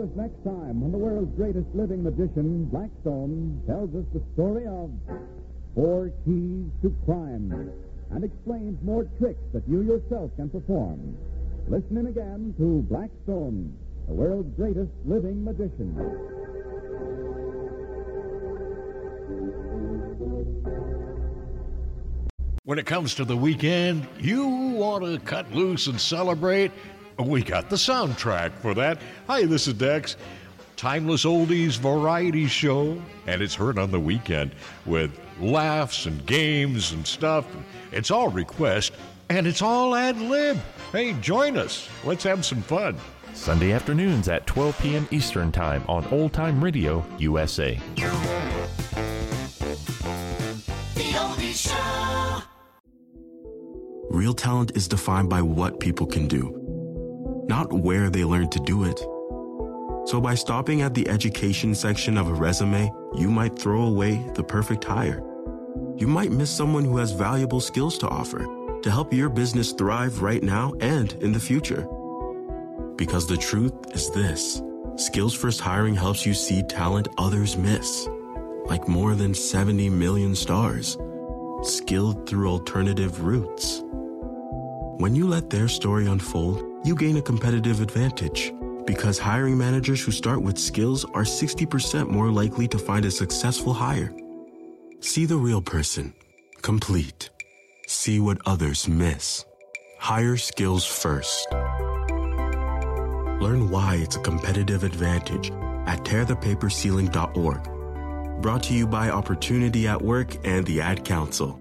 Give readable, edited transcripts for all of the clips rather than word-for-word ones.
with us next time when the world's greatest living magician, Blackstone, tells us the story of 4 Keys to Crime and explains more tricks that you yourself can perform. Listen in again to Blackstone, the world's greatest living magician. When it comes to the weekend, you want to cut loose and celebrate? We got the soundtrack for that. Hi, this is Dex. Timeless oldies variety show, and it's heard on the weekend with laughs and games and stuff. It's all request, and it's all ad-lib. Hey, join us. Let's have some fun. Sunday afternoons at 12 p.m. Eastern Time on Old Time Radio USA. The Oldies Show. Real talent is defined by what people can do, not where they learn to do it. So by stopping at the education section of a resume, you might throw away the perfect hire. You might miss someone who has valuable skills to offer to help your business thrive right now and in the future. Because the truth is this: Skills First Hiring helps you see talent others miss, like more than 70 million stars, skilled through alternative routes. When you let their story unfold, you gain a competitive advantage, because hiring managers who start with skills are 60% more likely to find a successful hire. See the real person, complete. See what others miss. Hire skills first. Learn why it's a competitive advantage at tearthepaperceiling.org. Brought to you by Opportunity at Work and the Ad Council.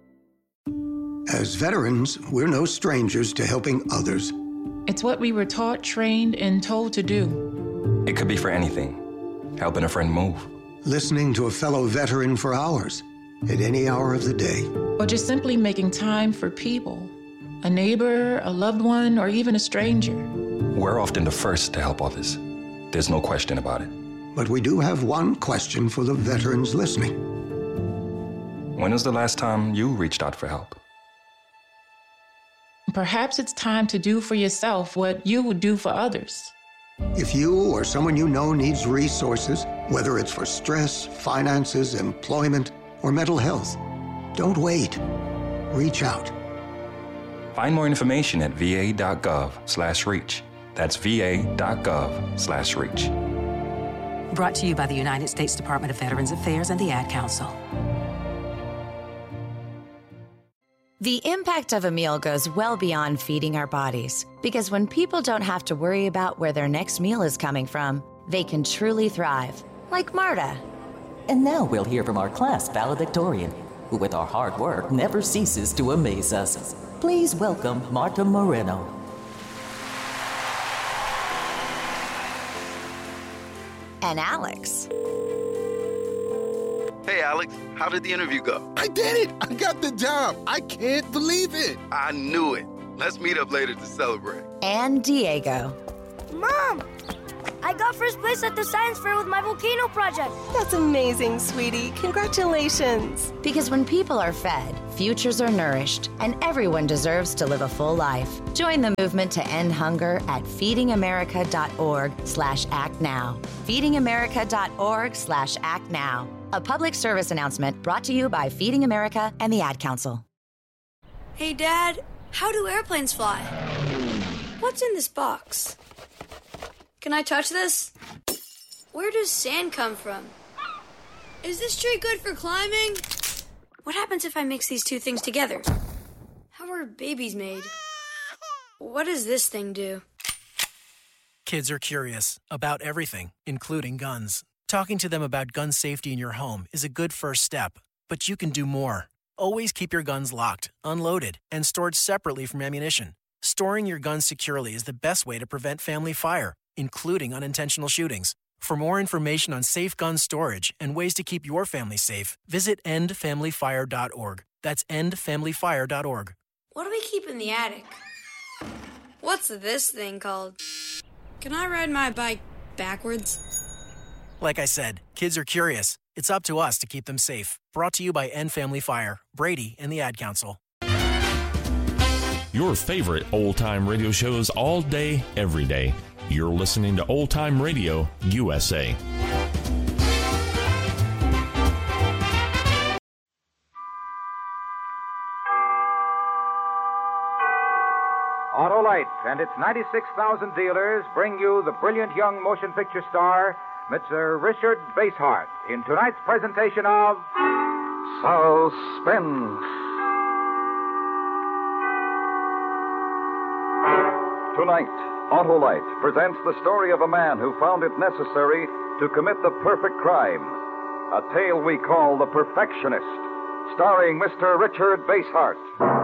As veterans, we're no strangers to helping others. It's what we were taught, trained, and told to do. It could be for anything. Helping a friend move. Listening to a fellow veteran for hours, at any hour of the day. Or just simply making time for people. A neighbor, a loved one, or even a stranger. We're often the first to help others. There's no question about it. But we do have one question for the veterans listening. When was the last time you reached out for help? Perhaps it's time to do for yourself what you would do for others. If you or someone you know needs resources, whether it's for stress, finances, employment, or mental health, don't wait. Reach out. Find more information at va.gov/reach. That's va.gov/reach. Brought to you by the United States Department of Veterans Affairs and the Ad Council. The impact of a meal goes well beyond feeding our bodies, because when people don't have to worry about where their next meal is coming from, they can truly thrive, like Marta. And now we'll hear from our class valedictorian, who with our hard work never ceases to amaze us. Please welcome Marta Moreno. And Alex. Hey, Alex, how did the interview go? I did it! I got the job! I can't believe it! I knew it. Let's meet up later to celebrate. And Diego. Mom! I got first place at the science fair with my volcano project. That's amazing, sweetie. Congratulations. Because when people are fed, futures are nourished, and everyone deserves to live a full life. Join the movement to end hunger at feedingamerica.org/actnow. feedingamerica.org/actnow. A public service announcement brought to you by Feeding America and the Ad Council. Hey, Dad, how do airplanes fly? What's in this box? Can I touch this? Where does sand come from? Is this tree good for climbing? What happens if I mix these two things together? How are babies made? What does this thing do? Kids are curious about everything, including guns. Talking to them about gun safety in your home is a good first step, but you can do more. Always keep your guns locked, unloaded, and stored separately from ammunition. Storing your guns securely is the best way to prevent family fire, including unintentional shootings. For more information on safe gun storage and ways to keep your family safe, visit endfamilyfire.org. That's endfamilyfire.org. What do we keep in the attic? What's this thing called? Can I ride my bike backwards? Like I said, kids are curious. It's up to us to keep them safe. Brought to you by End Family Fire, Brady, and the Ad Council. Your favorite old-time radio shows all day, every day. You're listening to Old Time Radio USA. Autolite and its 96,000 dealers bring you the brilliant young motion picture star, Mr. Richard Basehart, in tonight's presentation of Suspense. Tonight, Autolite presents the story of a man who found it necessary to commit the perfect crime. A tale we call The Perfectionist, starring Mr. Richard Basehart.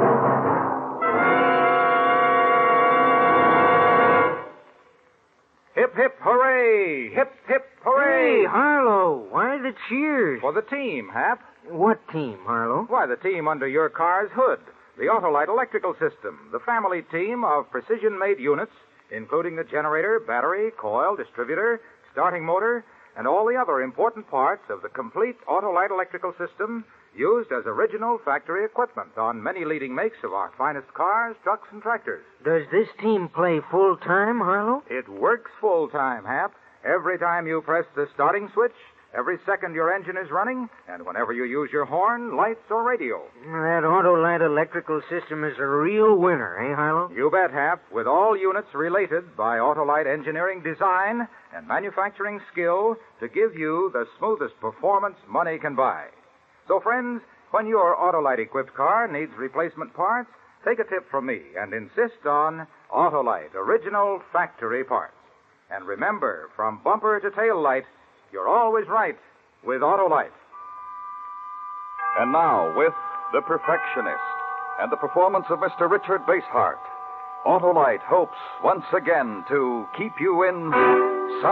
Hip, hip, hooray! Hip, hip, hooray! Hey, Harlow, why the cheers? For the team, Hap. What team, Harlow? Why, the team under your car's hood. The Autolite Electrical System, the family team of precision-made units, including the generator, battery, coil, distributor, starting motor, and all the other important parts of the complete Autolite Electrical System used as original factory equipment on many leading makes of our finest cars, trucks, and tractors. Does this team play full-time, Harlow? It works full-time, Hap. Every time you press the starting switch, every second your engine is running, and whenever you use your horn, lights, or radio. That Autolite Electrical System is a real winner, eh, Harlow? You bet, Hap, with all units related by Autolite engineering design and manufacturing skill to give you the smoothest performance money can buy. So, friends, when your Autolite-equipped car needs replacement parts, take a tip from me and insist on Autolite original factory parts. And remember, from bumper to tail light, you're always right with Autolite. And now, with The Perfectionist and the performance of Mr. Richard Basehart, Autolite hopes once again to keep you in